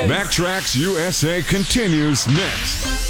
Backtracks USA continues next.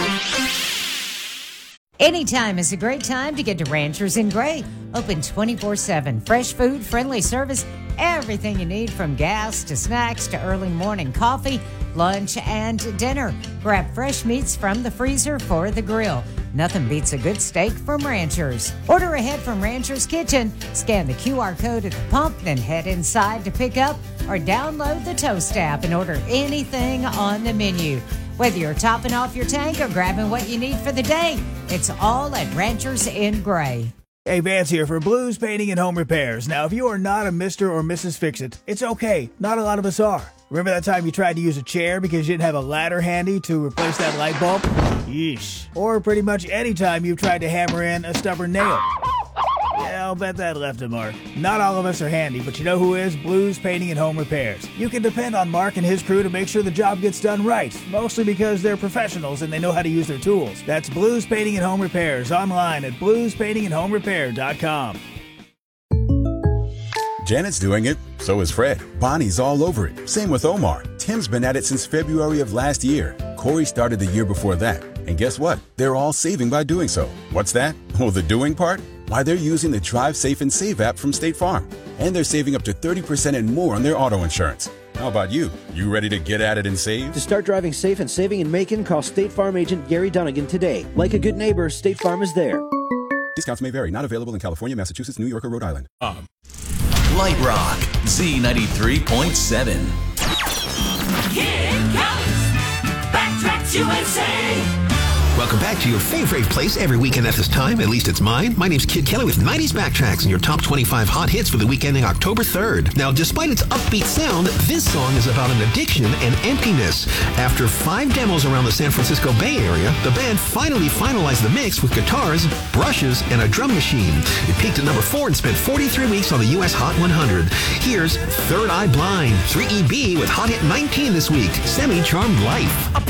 Anytime is a great time to get to Ranchers in Gray. Open 24/7. Fresh food, friendly service, everything you need from gas to snacks to early morning coffee, lunch, and dinner. Grab fresh meats from the freezer for the grill. Nothing beats a good steak from Ranchers. Order ahead from Ranchers Kitchen. Scan the QR code at the pump, then head inside to pick up or download the Toast app and order anything on the menu. Whether you're topping off your tank or grabbing what you need for the day, it's all at Ranchers in Gray. Hey, Vance here for Blues Painting and Home Repairs. Now, if you are not a Mr. or Mrs. Fix-It, it's okay. Not a lot of us are. Remember that time you tried to use a chair because you didn't have a ladder handy to replace that light bulb? Yeesh. Or pretty much any time you've tried to hammer in a stubborn nail. Yeah, I'll bet that left a mark. Not all of us are handy, but you know who is? Blues Painting and Home Repairs. You can depend on Mark and his crew to make sure the job gets done right, mostly because they're professionals and they know how to use their tools. That's Blues Painting and Home Repairs, online at bluespaintingandhomerepair.com. Janet's doing it, so is Fred. Bonnie's all over it. Same with Omar. Tim's been at it since February of last year. Corey started the year before that. And guess what? They're all saving by doing so. What's that? Oh, the doing part? Why, they're using the Drive Safe and Save app from State Farm. And they're saving up to 30% and more on their auto insurance. How about you? You ready to get at it and save? To start driving safe and saving in Macon, call State Farm agent Gary Dunnigan today. Like a good neighbor, State Farm is there. Discounts may vary. Not available in California, Massachusetts, New York, or Rhode Island. Light Rock, Z93.7. Here it comes. Backtracks USA. Welcome back to your favorite place every weekend at this time. At least it's mine. My name's Kid Kelly with 90s Backtracks and your top 25 hot hits for the week ending October 3rd. Now, despite its upbeat sound, this song is about an addiction and emptiness. After 5 demos around the San Francisco Bay Area, the band finally finalized the mix with guitars, brushes, and a drum machine. It peaked at number 4 and spent 43 weeks on the U.S. Hot 100. Here's Third Eye Blind, 3EB with hot hit 19 this week, Semi-Charmed Life.